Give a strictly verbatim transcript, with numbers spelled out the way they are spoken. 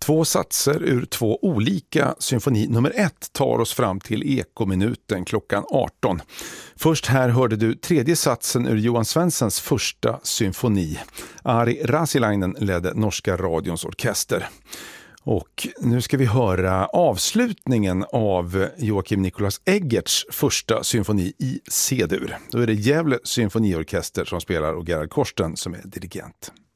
Två satser ur två olika symfoni nummer ett tar oss fram till ekominuten klockan arton. Först här hörde du tredje satsen ur Johan Svenssons första symfoni. Ari Rasilainen ledde Norska radions orkester. Och nu ska vi höra avslutningen av Joakim Nicolas Eggerts första symfoni i C-dur. Då är det Gävle symfoniorkester som spelar och Gerhard Korsten som är dirigent.